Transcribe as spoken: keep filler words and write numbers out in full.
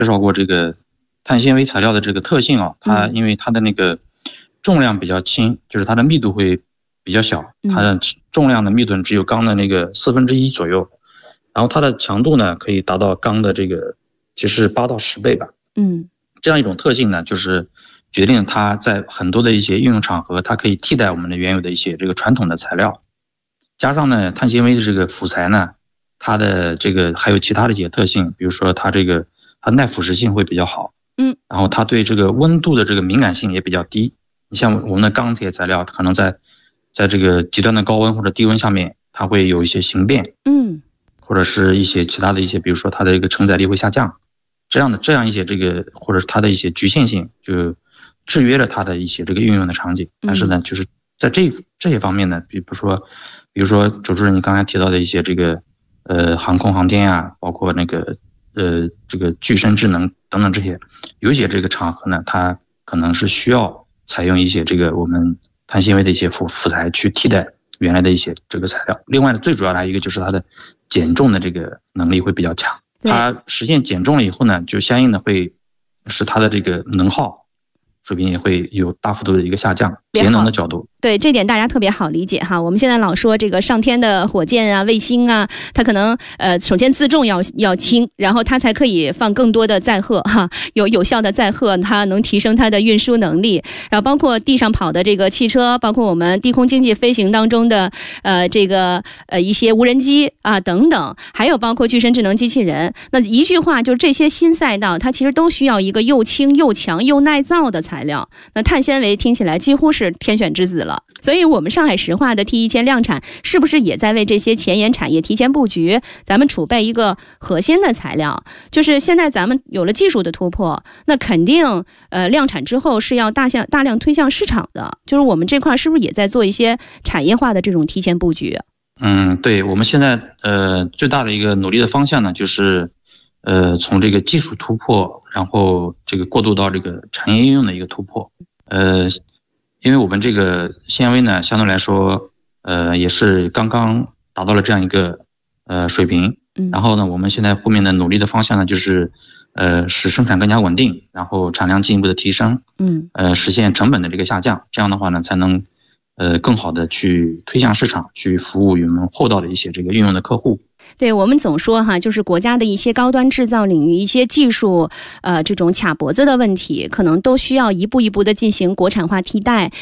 介绍过这个碳纤维材料的这个特性啊，它因为它的那个重量比较轻，就是它的密度会比较小，它的重量的密度只有钢的那个四分之一左右，然后它的强度呢可以达到钢的这个其实八到十倍吧。 嗯， 这样一种特性呢，就是决定它在很多的一些应用场合，它可以替代我们的原有的一些这个传统的材料。加上呢，碳纤维的这个辅材呢，它的这个还有其他的一些特性，比如说它这个它耐腐蚀性会比较好， 嗯， 然后它对这个温度的这个敏感性也比较低。你像我们的钢铁材料，可能在在这个极端的高温或者低温下面，它会有一些形变， 嗯， 或者是一些其他的一些，比如说它的一个承载力会下降，这样的这样一些这个或者是它的一些局限性，就制约了它的一些这个运用的场景。但是呢，就是在这这些方面呢，比如说。比如说主持人你刚才提到的一些这个呃航空航天啊，包括那个呃这个具身智能等等这些，有一些这个场合呢，它可能是需要采用一些这个我们碳纤维的一些辅辅材去替代原来的一些这个材料。另外呢，最主要的一个就是它的减重的这个能力会比较强，它实现减重了以后呢，就相应的会使它的这个能耗水平也会有大幅度的一个下降，节能的角度。 对，这点大家特别好理解哈。我们现在老说这个上天的火箭啊、卫星啊，它可能呃，首先自重要要轻，然后它才可以放更多的载荷哈，有有效的载荷，它能提升它的运输能力。然后包括地上跑的这个汽车，包括我们低空经济飞行当中的呃这个呃一些无人机啊等等，还有包括具身智能机器人。那一句话就是这些新赛道，它其实都需要一个又轻又强又耐造的材料。那碳纤维听起来几乎是天选之子了。所以我们上海石化的 T 一千量产是不是也在为这些前沿产业提前布局，咱们储备一个核心的材料？就是现在咱们有了技术的突破，那肯定呃量产之后是要大向大量推向市场的，就是我们这块是不是也在做一些产业化的这种提前布局？ 嗯，对，我们现在呃最大的一个努力的方向呢，就是呃从这个技术突破，然后这个过渡到这个产业应用的一个突破。呃因为我们这个纤维呢，相对来说，呃，也是刚刚达到了这样一个呃水平。然后呢，我们现在后面的努力的方向呢，就是呃使生产更加稳定，然后产量进一步的提升， 嗯， 呃实现成本的这个下降。这样的话呢，才能呃更好的去推向市场，去服务于我们后到的一些这个运用的客户。 对，我们总说哈，就是国家的一些高端制造领域、一些技术，呃，这种卡脖子的问题，可能都需要一步一步的进行国产化替代。